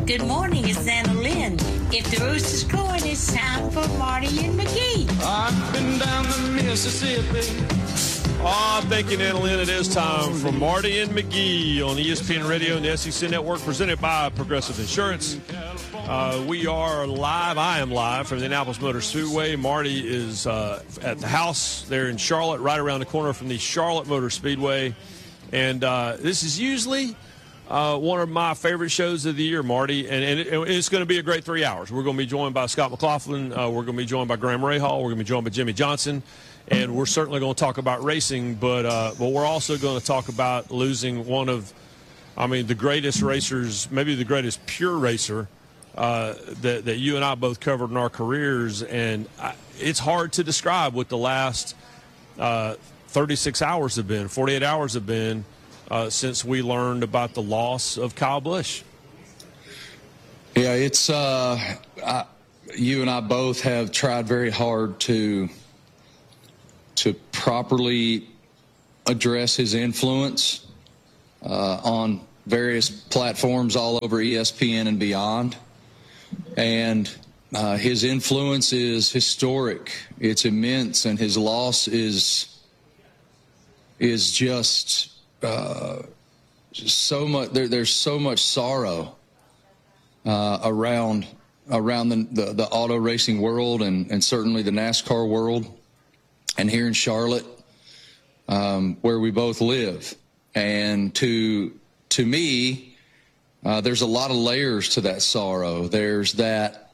Good morning, it's Anna Lynn. If the rooster's crowing, it's time for Marty and McGee. I've been down the Mississippi. Thank you, Anna Lynn. It is time for Marty and McGee on ESPN Radio and the SEC Network, presented by Progressive Insurance. We are live. I am live from the Indianapolis Motor Speedway. Marty is at the house there in Charlotte, right around the corner from the Charlotte Motor Speedway. And this is usually one of my favorite shows of the year, Marty, and it's going to be a great 3 hours. We're going to be joined by Scott McLaughlin. We're going to be joined by Graham Rahal. We're going to be joined by Jimmy Johnson. And we're certainly going to talk about racing, but we're also going to talk about losing one of, the greatest racers, maybe the greatest pure racer that you and I both covered in our careers. And it's hard to describe what the last 36 hours have been, 48 hours have been since we learned about the loss of Kyle Busch. Yeah, it's you and I both have tried very hard to properly address his influence on various platforms all over ESPN and beyond. And his influence is historic. It's immense, and his loss is just so much. There's so much sorrow around the auto racing world and certainly the NASCAR world. And here in Charlotte, where we both live. And to me, there's a lot of layers to that sorrow. There's that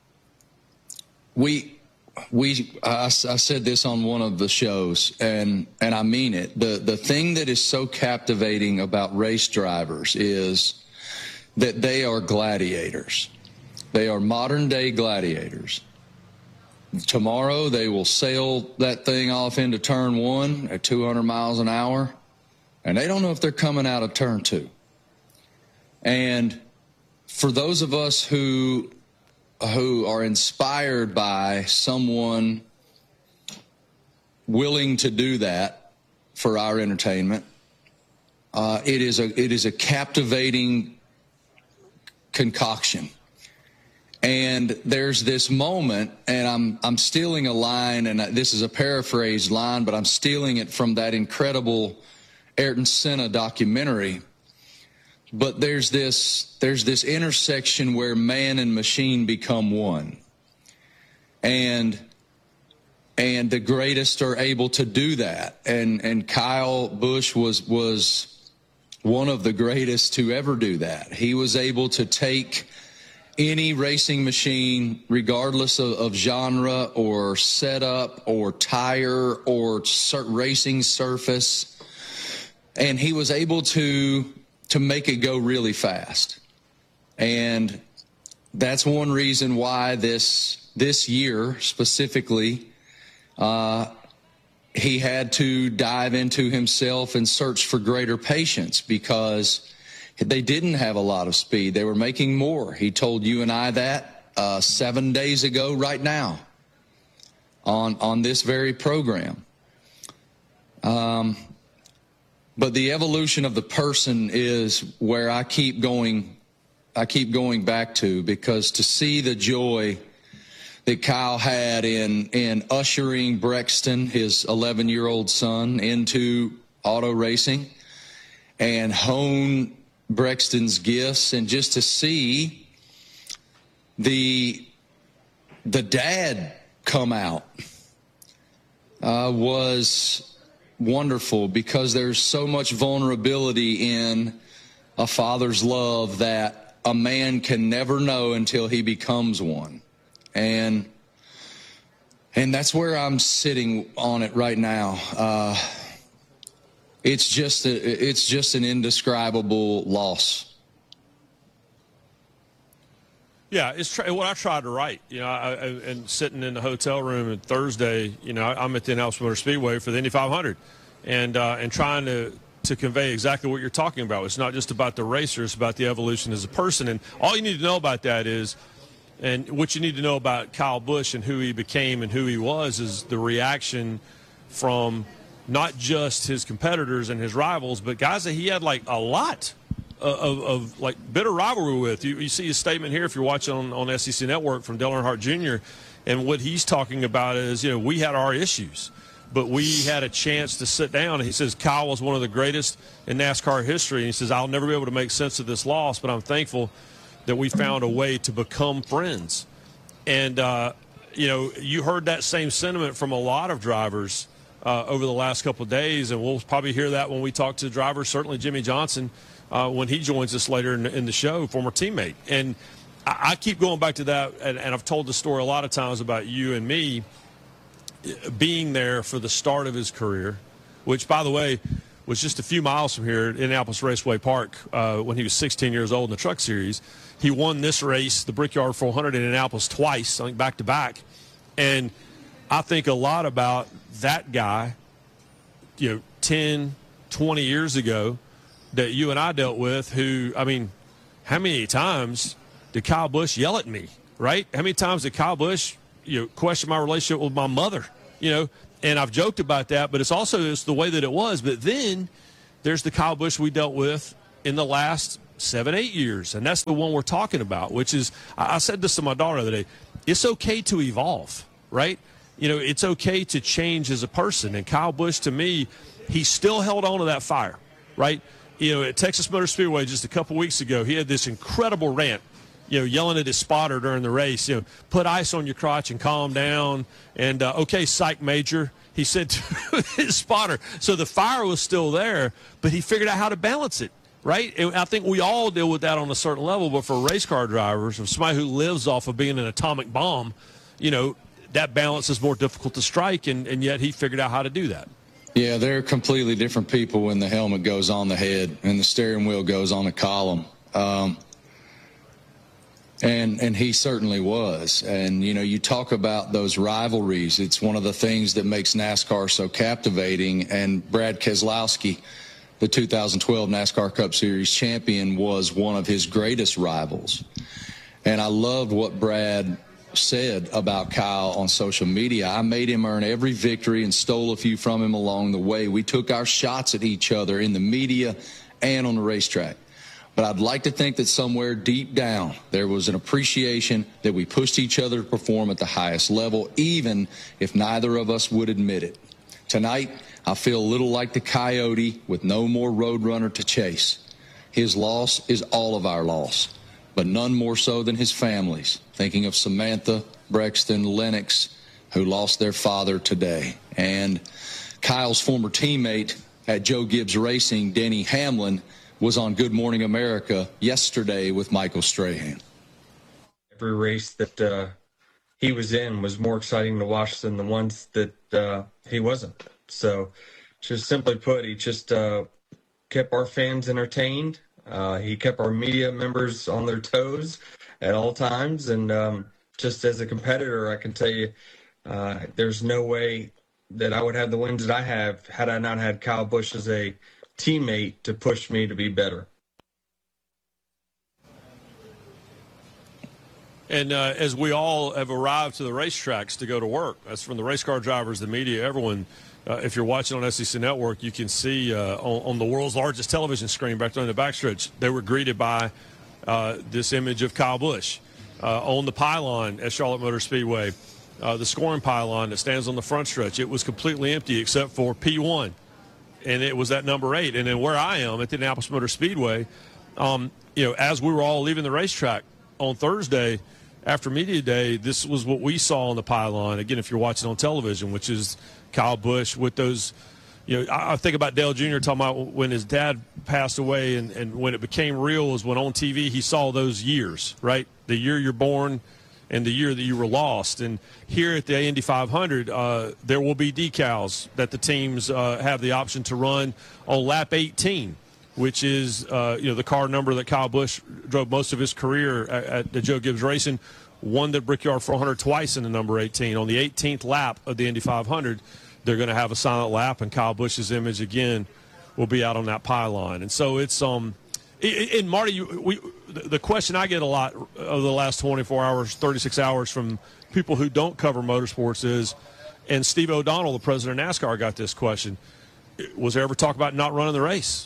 I said this on one of the shows, and I mean it. The thing that is so captivating about race drivers is that they are gladiators. They are modern-day gladiators. Tomorrow they will sail that thing off into turn one at 200 miles an hour, and they don't know if they're coming out of turn two. And for those of us who are inspired by someone willing to do that for our entertainment, it is a captivating concoction. And there's this moment, and I'm stealing a line, and this is a paraphrased line, but I'm stealing it from that incredible Ayrton Senna documentary. But there's this intersection where man and machine become one, and the greatest are able to do that. And Kyle Busch was one of the greatest to ever do that. He was able to take any racing machine, regardless of genre or setup or tire or racing surface, and he was able to make it go really fast. And that's one reason why this year specifically, he had to dive into himself and search for greater patience, because they didn't have a lot of speed. They were making more. He told you and I that 7 days ago right now on this very program. But the evolution of the person is where I keep going back to, because to see the joy that Kyle had in ushering Brexton, his 11-year-old son, into auto racing and hone Brexton's gifts, and just to see the dad come out was wonderful, because there's so much vulnerability in a father's love that a man can never know until he becomes one. And that's where I'm sitting on it right now. It's just an indescribable loss. Yeah, it's what I tried to write. And sitting in the hotel room on Thursday, I'm at the Indianapolis Motor Speedway for the Indy 500, and trying to convey exactly what you're talking about. It's not just about the racer; it's about the evolution as a person. And all you need to know about that is, and what you need to know about Kyle Busch and who he became and who he was, is the reaction from not just his competitors and his rivals, but guys that he had like a lot of like bitter rivalry with. You see his statement here if you're watching on SEC Network from Dale Earnhardt Jr., and what he's talking about is, we had our issues, but we had a chance to sit down. And he says Kyle was one of the greatest in NASCAR history. And he says, I'll never be able to make sense of this loss, but I'm thankful that we found a way to become friends. And, you heard that same sentiment from a lot of drivers over the last couple of days, and we'll probably hear that when we talk to drivers, certainly Jimmy Johnson, when he joins us later in the show, former teammate. And I keep going back to that, and I've told the story a lot of times about you and me being there for the start of his career, which, by the way, was just a few miles from here at Indianapolis Raceway Park when he was 16 years old in the Truck Series. He won this race, the Brickyard 400 in Indianapolis, twice, I think back-to-back. And I think a lot about that guy, 10, 20 years ago that you and I dealt with who, how many times did Kyle Busch yell at me, right? How many times did Kyle Busch, question my relationship with my mother, And I've joked about that, but it's the way that it was. But then there's the Kyle Busch we dealt with in the last 7-8 years, and that's the one we're talking about, which is, I said this to my daughter the other day, it's okay to evolve, right? It's okay to change as a person. And Kyle Busch, to me, he still held on to that fire, right? At Texas Motor Speedway just a couple weeks ago, he had this incredible rant, yelling at his spotter during the race, put ice on your crotch and calm down. And, okay, psych major, he said to his spotter. So the fire was still there, but he figured out how to balance it, right? And I think we all deal with that on a certain level, but for race car drivers, for somebody who lives off of being an atomic bomb, that balance is more difficult to strike, and yet he figured out how to do that. Yeah, they're completely different people when the helmet goes on the head and the steering wheel goes on the column. And he certainly was. And, you talk about those rivalries. It's one of the things that makes NASCAR so captivating. And Brad Keselowski, the 2012 NASCAR Cup Series champion, was one of his greatest rivals. And I loved what Brad said about Kyle on social media. I made him earn every victory and stole a few from him along the way. We took our shots at each other in the media and on the racetrack. But I'd like to think that somewhere deep down there was an appreciation that we pushed each other to perform at the highest level, even if neither of us would admit it. Tonight, I feel a little like the coyote with no more roadrunner to chase. His loss is all of our loss, but none more so than his family's. Thinking of Samantha, Brexton, Lennox, who lost their father today. And Kyle's former teammate at Joe Gibbs Racing, Denny Hamlin, was on Good Morning America yesterday with Michael Strahan. Every race that he was in was more exciting to watch than the ones that he wasn't. So just simply put, he just kept our fans entertained. He kept our media members on their toes at all times. And just as a competitor, I can tell you there's no way that I would have the wins that I have had I not had Kyle Busch as a teammate to push me to be better. And as we all have arrived to the racetracks to go to work, that's from the race car drivers, the media, everyone. If you're watching on SEC Network, you can see on the world's largest television screen back there in the backstretch, they were greeted by this image of Kyle Busch on the pylon at Charlotte Motor Speedway, the scoring pylon that stands on the front stretch. It was completely empty except for P1, and it was at number 8. And then where I am at the Indianapolis Motor Speedway, as we were all leaving the racetrack on Thursday after media day, this was what we saw on the pylon. Again, if you're watching on television, which is Kyle Busch with those, I think about Dale Jr. talking about when his dad passed away and when it became real was when on TV he saw those years, right? The year you're born and the year that you were lost. And here at the Indy 500, there will be decals that the teams have the option to run on lap 18, which is, the car number that Kyle Busch drove most of his career at the Joe Gibbs Racing, won the Brickyard 400 twice in the number 18. On the 18th lap of the Indy 500, they're going to have a silent lap, and Kyle Busch's image again will be out on that pylon. And so it's and Marty, the question I get a lot over the last 24 hours, 36 hours from people who don't cover motorsports is, and Steve O'Donnell, the president of NASCAR, got this question: was there ever talk about not running the race?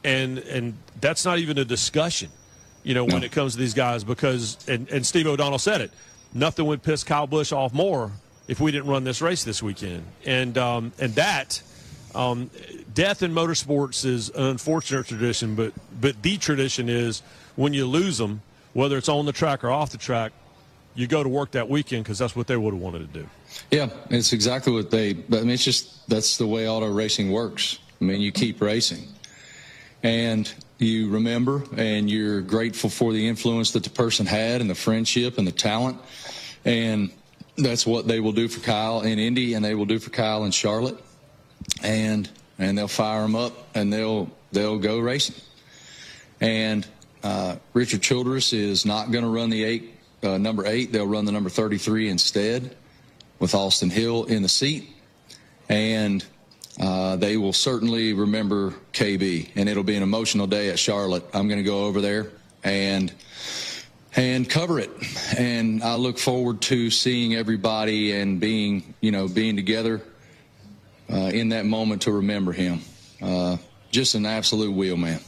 and that's not even a discussion, when it comes to these guys, because and Steve O'Donnell said it, nothing would piss Kyle Busch off more if we didn't run this race this weekend. And that death in motorsports is an unfortunate tradition, but the tradition is when you lose them, whether it's on the track or off the track, you go to work that weekend because that's what they would have wanted to do. Yeah, it's exactly what it's just that's the way auto racing works. I mean, you keep racing. And you remember and you're grateful for the influence that the person had and the friendship and the talent. And that's what they will do for Kyle in Indy, and they will do for Kyle in Charlotte. And they'll fire them up and they'll go racing. And Richard Childress is not going to run the number 8. They'll run the number 33 instead with Austin Hill in the seat. And they will certainly remember KB, and it'll be an emotional day at Charlotte. I'm going to go over there and cover it. And I look forward to seeing everybody and being together in that moment to remember him. Just an absolute wheelman.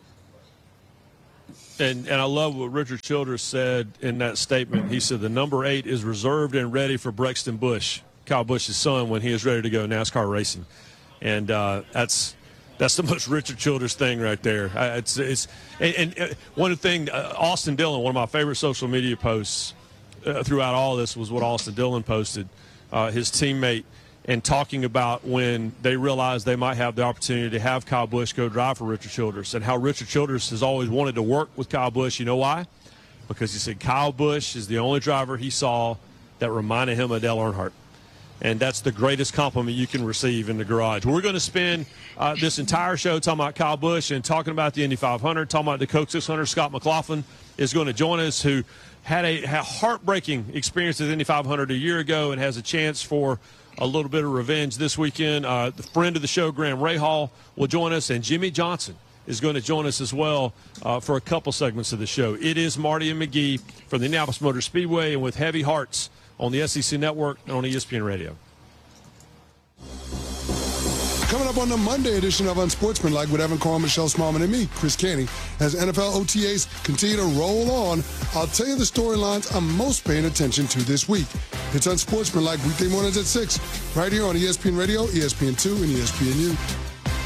And I love what Richard Childress said in that statement. He said the number 8 is reserved and ready for Brexton Busch, Kyle Busch's son, when he is ready to go NASCAR racing. And that's the most Richard Childress thing right there. And one thing, Austin Dillon, one of my favorite social media posts throughout all this was what Austin Dillon posted, his teammate, and talking about when they realized they might have the opportunity to have Kyle Busch go drive for Richard Childress, and how Richard Childress has always wanted to work with Kyle Busch. You know why? Because he said Kyle Busch is the only driver he saw that reminded him of Dale Earnhardt. And that's the greatest compliment you can receive in the garage. We're going to spend this entire show talking about Kyle Busch and talking about the Indy 500, talking about the Coke 600. Scott McLaughlin is going to join us, who had a heartbreaking experience at the Indy 500 a year ago and has a chance for a little bit of revenge this weekend. The friend of the show, Graham Rahal, will join us, and Jimmy Johnson is going to join us as well for a couple segments of the show. It is Marty and McGee from the Indianapolis Motor Speedway, and with Heavy Hearts on the SEC Network and on ESPN Radio. Coming up on the Monday edition of Unsportsmanlike with Evan Carl, Michelle Smallman, and me, Chris Canty, as NFL OTAs continue to roll on, I'll tell you the storylines I'm most paying attention to this week. It's Unsportsmanlike weekday mornings at 6, right here on ESPN Radio, ESPN2, and ESPNU.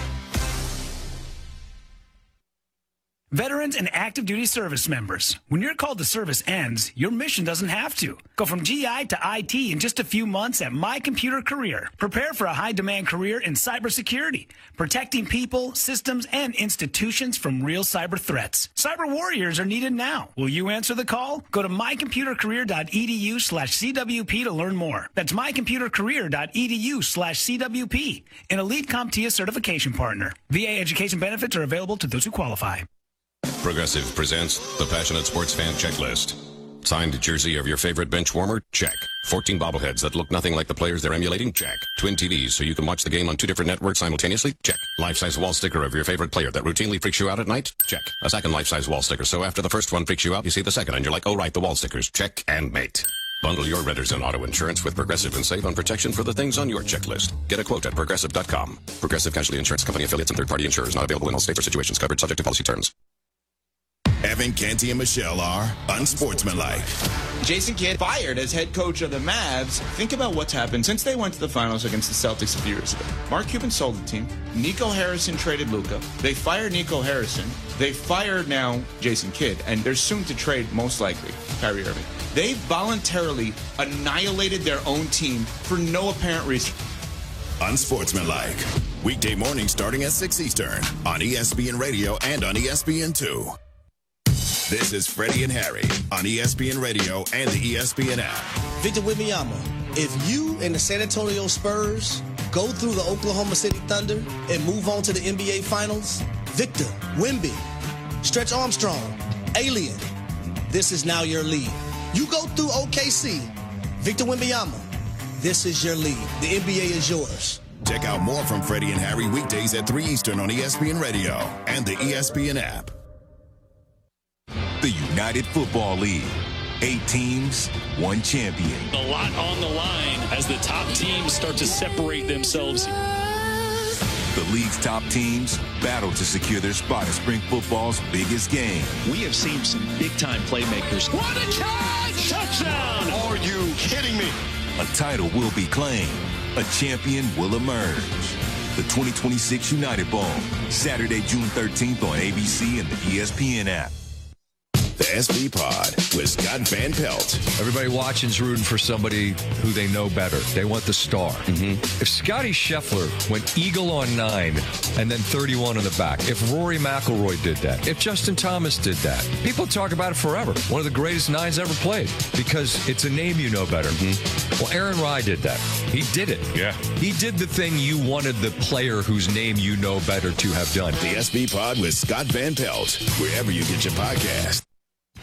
Veterans and active duty service members, when your call to service ends, your mission doesn't have to. Go from GI to IT in just a few months at My Computer Career. Prepare for a high-demand career in cybersecurity, protecting people, systems, and institutions from real cyber threats. Cyber warriors are needed now. Will you answer the call? Go to mycomputercareer.edu/CWP to learn more. That's mycomputercareer.edu/CWP, an elite CompTIA certification partner. VA education benefits are available to those who qualify. Progressive presents the Passionate Sports Fan Checklist. Signed jersey of your favorite bench warmer? Check. 14 bobbleheads that look nothing like the players they're emulating? Check. Twin TVs so you can watch the game on 2 different networks simultaneously? Check. Life-size wall sticker of your favorite player that routinely freaks you out at night? Check. A second life-size wall sticker, so after the first one freaks you out, you see the second and you're like, oh right, the wall stickers. Check and mate. Bundle your renters and auto insurance with Progressive and save on protection for the things on your checklist. Get a quote at Progressive.com. Progressive Casualty Insurance Company affiliates and third-party insurers not available in all states or situations covered subject to policy terms. Evan, Canty, and Michelle are Unsportsmanlike. Jason Kidd fired as head coach of the Mavs. Think about what's happened since they went to the finals against the Celtics a few years ago. Mark Cuban sold the team. Nico Harrison traded Luka. They fired Nico Harrison. They fired now Jason Kidd, and they're soon to trade, most likely, Kyrie Irving. They voluntarily annihilated their own team for no apparent reason. Unsportsmanlike. Weekday mornings starting at 6 Eastern on ESPN Radio and on ESPN2. This is Freddie and Harry on ESPN Radio and the ESPN app. Victor Wembanyama, if you and the San Antonio Spurs go through the Oklahoma City Thunder and move on to the NBA Finals, Victor, Wemby, Stretch Armstrong, Alien, this is now your league. You go through OKC, Victor Wembanyama, this is your league. The NBA is yours. Check out more from Freddie and Harry weekdays at 3 Eastern on ESPN Radio and the ESPN app. The United Football League. 8 teams, 1 champion. A lot on the line as the top teams start to separate themselves. The league's top teams battle to secure their spot in spring football's biggest game. We have seen some big-time playmakers. What a catch! Touchdown! Are you kidding me? A title will be claimed. A champion will emerge. The 2026 United Bowl, Saturday, June 13th on ABC and the ESPN app. The SV Pod with Scott Van Pelt. Everybody watching's rooting for somebody who they know better. They want the star. If Scotty Scheffler went eagle on 9 and then 31 on the back, if Rory McIlroy did that, if Justin Thomas did that, people talk about it forever. One of the greatest 9s ever played because it's a name you know better. Well, Aaron Rai did that. He did it. Yeah. He did the thing you wanted the player whose name you know better to have done. The SV Pod with Scott Van Pelt, wherever you get your podcast.